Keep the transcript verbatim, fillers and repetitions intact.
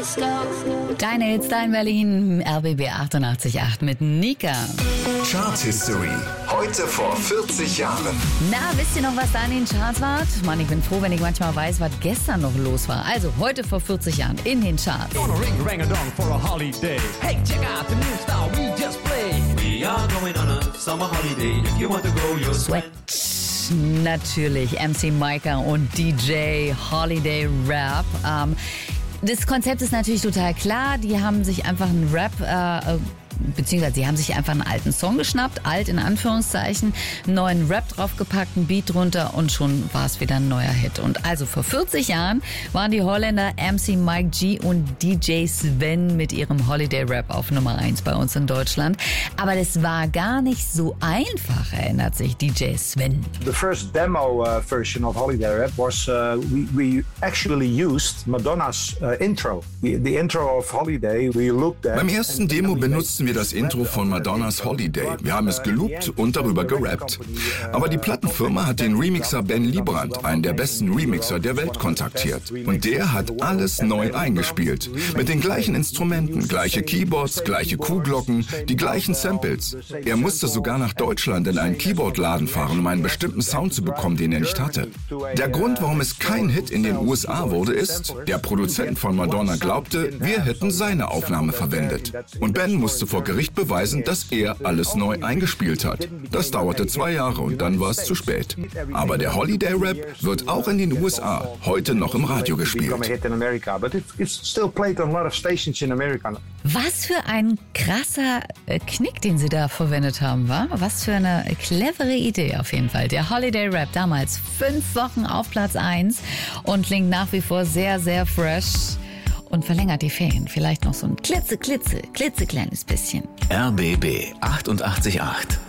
Deine Hits, dein Berlin, R B B achtundachtzig Komma acht mit Nika. Chart History. Heute vor vierzig Jahren. Na, wisst ihr noch, was da in den Charts war? Mann, ich bin froh, wenn ich manchmal weiß, was gestern noch los war. Also, heute vor vierzig Jahren in den Charts. Hey, check out the new style we just played. We are going on a summer holiday. If you want to go, you'll sweat. Natürlich, M C Micah und D J Holiday Rap. Ähm, das Konzept ist natürlich total klar. Die haben sich einfach einen Rap, äh, beziehungsweise sie haben sich einfach einen alten Song geschnappt, alt in Anführungszeichen, einen neuen Rap draufgepackt, einen Beat drunter und schon war es wieder ein neuer Hit. Und also vor vierzig Jahren waren die Holländer M C Mike G und D J Sven mit ihrem Holiday Rap auf Nummer eins bei uns in Deutschland. Aber das war gar nicht so einfach, erinnert sich D J Sven. The first demo uh, version of Holiday Rap was uh, we, we actually used Madonna's uh, intro. The, the intro of Holiday, we looked at. Beim ersten Demo benutzten wir das Intro von Madonnas Holiday. Wir haben es geloopt und darüber gerappt. Aber die Plattenfirma hat den Remixer Ben Librand, einen der besten Remixer der Welt, kontaktiert. Und der hat alles neu eingespielt. Mit den gleichen Instrumenten, gleiche Keyboards, gleiche Kuhglocken, die gleichen Samples. Er musste sogar nach Deutschland in einen Keyboardladen fahren, um einen bestimmten Sound zu bekommen, den er nicht hatte. Der Grund, warum es kein Hit in den U S A wurde, ist, der Produzent von Madonna glaubte, wir hätten seine Aufnahme verwendet. Und Ben musste vor Gericht beweisen, dass er alles neu eingespielt hat. Das dauerte zwei Jahre und dann war es zu spät. Aber der Holiday Rap wird auch in den U S A heute noch im Radio gespielt. Was für ein krasser Knick, den sie da verwendet haben, wa? Was für eine clevere Idee auf jeden Fall. Der Holiday Rap damals fünf Wochen auf Platz eins und klingt nach wie vor sehr, sehr fresh. Und verlängert die Ferien vielleicht noch so ein klitze, klitze, klitzekleines bisschen. R B B achtundachtzig Komma acht.